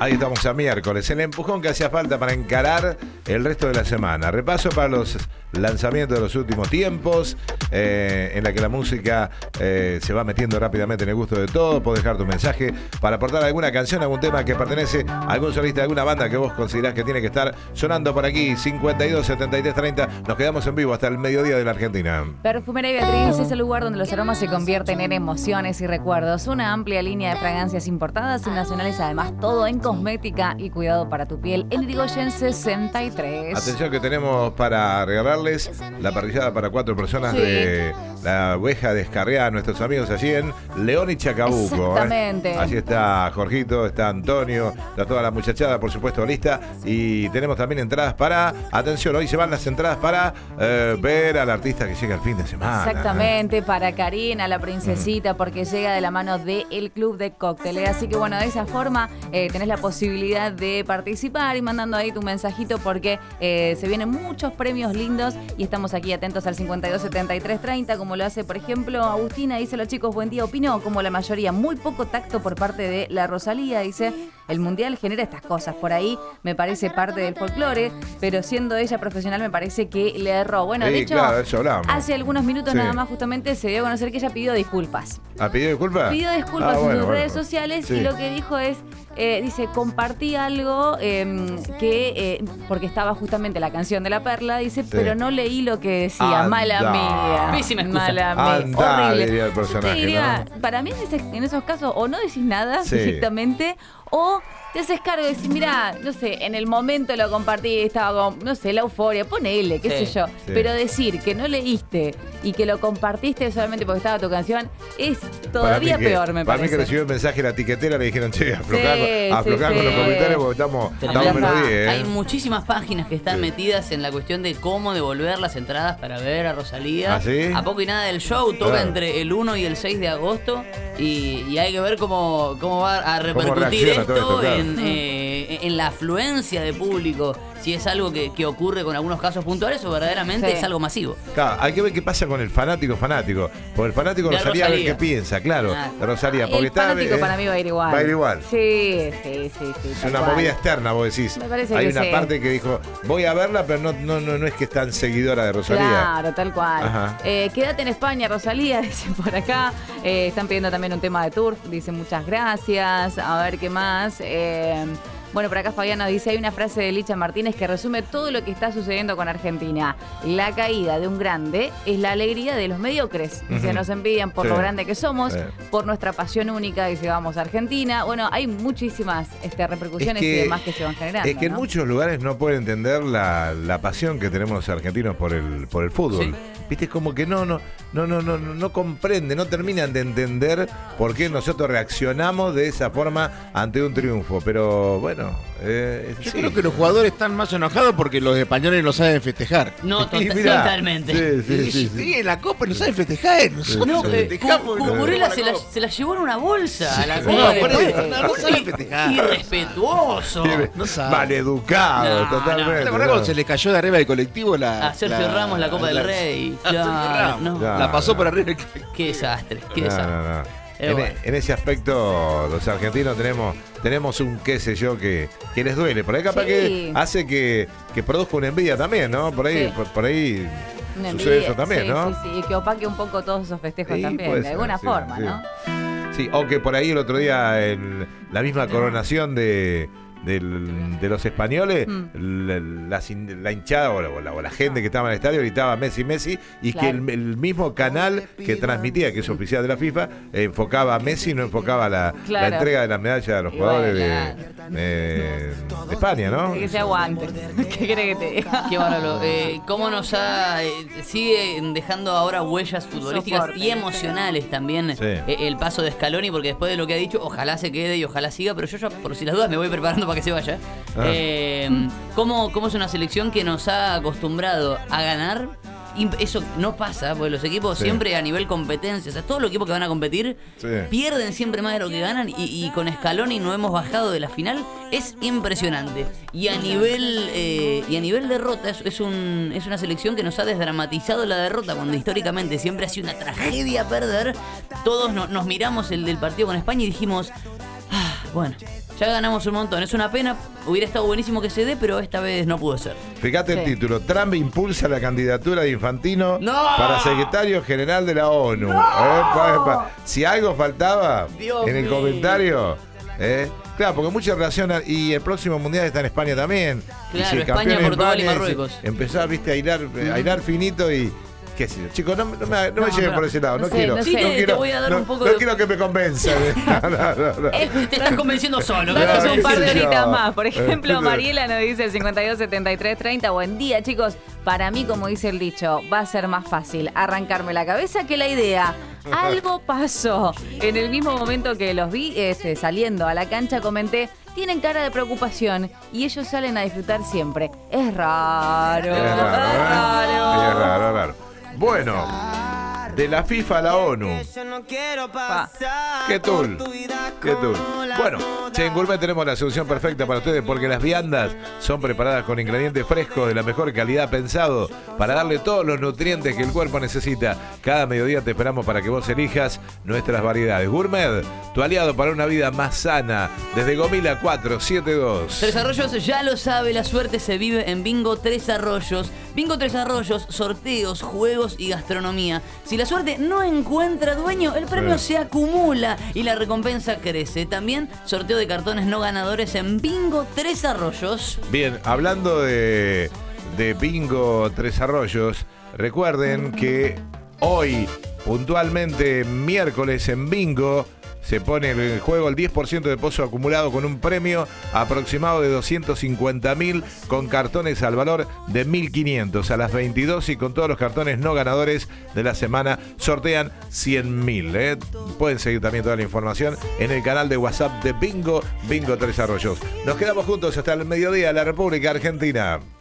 Ahí estamos a miércoles, el empujón que hacía falta para encarar el resto de la semana. Repaso para los lanzamientos de los últimos tiempos, en la que la música se va metiendo rápidamente en el gusto de todos. Podés dejar tu mensaje para aportar alguna canción, algún tema que pertenece a algún solista de alguna banda que vos considerás que tiene que estar sonando por aquí. 52 73 30. Nos quedamos en vivo hasta el mediodía de la Argentina. Perfumería Beatriz es el lugar donde los aromas se convierten en emociones y recuerdos. Una amplia línea de fragancias importadas y nacionales, además todo en cosmética y cuidado para tu piel. En Irigoyen 63. Atención que tenemos para regalarles la parrillada para 4 personas de la oveja descarriada, nuestros amigos allí en León y Chacabuco. Exactamente. Allí está Jorgito, está Antonio, está toda la muchachada, por supuesto, lista. Y tenemos también entradas para, atención, hoy se van las entradas para ver al artista que llega el fin de semana. Exactamente, para Karina, la princesita, porque llega de la mano del Club de Cócteles. Así que bueno, de esa forma tenés la posibilidad de participar y mandando ahí tu mensajito, porque se vienen muchos premios lindos y estamos aquí atentos al 52 73 30, como lo hace, por ejemplo, Agustina. Dice: los chicos, buen día. Opino como la mayoría, muy poco tacto por parte de la Rosalía. Dice: el mundial genera estas cosas, por ahí me parece parte del folclore, pero siendo ella profesional me parece que le erró. Bueno, de hecho, claro, eso hace algunos minutos nada más justamente se dio a conocer que ella pidió disculpas. ¿Ha pedido disculpas? Pidió disculpas en sus redes sociales y lo que dijo es, dice, compartí algo porque estaba justamente la canción de La Perla, dice, pero no leí lo que decía. Mala mía. Pésima excusa. Mala mía. Anda, Horrible. diría el personaje, diría, ¿no? para mí en esos casos o no decís nada directamente o te haces cargo de decir, mira, no sé, en el momento lo compartí, estaba con, no sé, la euforia, ponele, qué sé yo. Pero decir que no leíste y que lo compartiste solamente porque estaba tu canción es todavía peor, me parece. Para mí que recibió el mensaje la tiquetera, le dijeron, che, aflojar con los comentarios porque estamos menos 10. Hay muchísimas páginas que están metidas en la cuestión de cómo devolver las entradas para ver a Rosalía. ¿Ah, sí? A poco y nada del show, toca entre el 1 y el 6 de agosto y hay que ver cómo va a repercutir esto en la afluencia de público, si es algo que ocurre con algunos casos puntuales o verdaderamente es algo masivo. Claro, hay que ver qué pasa con el fanático. Porque el fanático de Rosalía, a ver qué piensa, claro, de Rosalía. Porque el fanático para mí va a ir igual. Va a ir igual. Sí. Es una movida externa, vos decís. Me parece hay que una parte que dijo, voy a verla, pero no es que es tan seguidora de Rosalía. Claro, tal cual. Quédate en España, Rosalía, dicen por acá. Están pidiendo también un tema de Turf, dicen muchas gracias. A ver qué más. Bueno, por acá Fabiano dice, hay una frase de Licha Martínez que resume todo lo que está sucediendo con Argentina. La caída de un grande es la alegría de los mediocres. Dice, nos envidian por lo grande que somos, por nuestra pasión única, dice, vamos a Argentina. Bueno, hay muchísimas repercusiones y demás que se van generando. Es que en muchos lugares no pueden entender la pasión que tenemos los argentinos por el fútbol. Sí. Viste, es como que no comprende, no terminan de entender por qué nosotros reaccionamos de esa forma ante un triunfo. Pero bueno, yo creo que los jugadores están más enojados porque los españoles no saben festejar. No, totalmente. Sí, en la Copa no saben festejar. No, Cucurella se la llevó en una bolsa a la Copa. No saben festejar. Irrespetuoso. No saben. Maleducado, totalmente. ¿Te acordás cuando se le cayó de arriba del colectivo a Sergio Ramos la Copa del Rey? La pasó por arriba. Qué desastre, qué desastre. En ese aspecto, los argentinos tenemos un qué sé yo que les duele. Por ahí capaz que hace que produzca una envidia también, ¿no? Por ahí sucede eso también, ¿no? Sí, y que opaque un poco todos esos festejos también, de alguna forma, ¿no? Sí, o que por ahí el otro día en la misma coronación de los españoles, la hinchada o la gente que estaba en el estadio gritaba Messi, Messi, y que el mismo canal que transmitía, que es oficial de la FIFA, enfocaba a Messi, no enfocaba la entrega de la medalla a los jugadores de España, ¿no? Que se aguante. ¿Qué crees que te diga? Qué bárbaro. ¿Cómo nos sigue dejando ahora huellas futbolísticas y emocionales también el paso de Scaloni? Porque después de lo que ha dicho, ojalá se quede y ojalá siga, pero yo ya, por si las dudas, me voy preparando para que se vaya. ¿Cómo es una selección que nos ha acostumbrado a ganar? Y eso no pasa, porque los equipos siempre a nivel competencia, o sea, todos los equipos que van a competir pierden siempre más de lo que ganan y con Scaloni no hemos bajado de la final, es impresionante. Y a nivel derrota es una selección que nos ha desdramatizado la derrota, cuando históricamente siempre ha sido una tragedia perder. Todos nos miramos el del partido con España y dijimos, bueno, Ya ganamos un montón. Es una pena, hubiera estado buenísimo que se dé, pero esta vez no pudo ser. Fíjate el título: Trump impulsa la candidatura de Infantino para secretario general de la ONU. Si algo faltaba Dios en el mío. comentario, claro, porque mucha relación y el próximo mundial está en España también. Claro, y si el España, campeón es Portugal y España, Marruecos. Empezar, viste, a hilar finito y qué sé yo. Chicos, no me lleven pero por ese lado, no sé, quiero. no sé. No Te quiero, voy a dar no- un poco no de- quiero que me convenzan. No. Te estás convenciendo solo. Danos Claro, un par de qué sé yo. horitas más. Por ejemplo, Mariela nos dice el 527330. Buen día, chicos. Para mí, como dice el dicho, va a ser más fácil arrancarme la cabeza que la idea. Algo pasó. En el mismo momento que los vi saliendo a la cancha, comenté: tienen cara de preocupación y ellos salen a disfrutar siempre. Es raro. Es raro, ¿eh? Es raro. Bueno, de la FIFA a la ONU. ¿Qué tool? Bueno, en Gourmet tenemos la solución perfecta para ustedes porque las viandas son preparadas con ingredientes frescos de la mejor calidad, pensado para darle todos los nutrientes que el cuerpo necesita. Cada mediodía te esperamos para que vos elijas nuestras variedades. Gourmet, tu aliado para una vida más sana. Desde Gomila 472. Tres Arroyos ya lo sabe, la suerte se vive en Bingo Tres Arroyos. Bingo Tres Arroyos, sorteos, juegos y gastronomía. Si la suerte no encuentra dueño, el premio se acumula y la recompensa crece. También sorteo de cartones no ganadores en Bingo Tres Arroyos. Bien, hablando de Bingo Tres Arroyos, recuerden que hoy, puntualmente miércoles en Bingo, se pone en juego el 10% de pozo acumulado con un premio aproximado de 250.000 con cartones al valor de 1.500 a las 22 y con todos los cartones no ganadores de la semana sortean 100.000. Pueden seguir también toda la información en el canal de WhatsApp de Bingo Tres Arroyos. Nos quedamos juntos hasta el mediodía en la República Argentina.